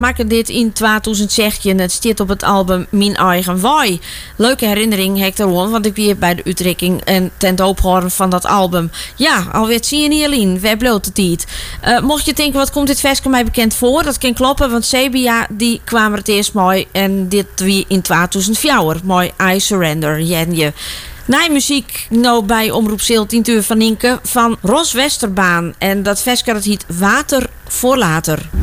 maken dit in 2016. Het staat op het album Mijn Eigen Waai. Leuke herinnering heb ik erom, want ik weer bij de uitreiking en ten ophoren van dat album. Ja, alweer zie je niet alleen. Waar bloot het niet. Mocht je denken, wat komt dit versje mij bekend voor? Dat kan kloppen, want Sebia die kwam er het eerst mooi en dit wie in 2004. Mooi I Surrender. Je. Muziek nou bij Omroep Zeil 10 uur van Inke van Ros Westerbaan. En dat versje dat heet Water voor Later.